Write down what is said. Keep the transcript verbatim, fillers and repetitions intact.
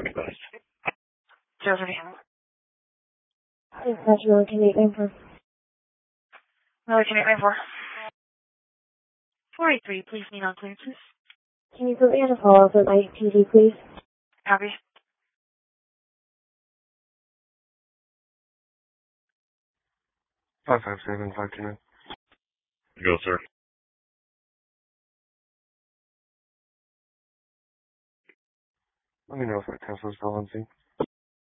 request. zero three handle. Dispatch Miller, can you name for? Miller, can you name for? four eight three, please meet on clearances. Can you put me on a follow-up with my P D, please? Copy. five five seven, five two nine. Go, sir. Let me know if that Tesla's still on scene.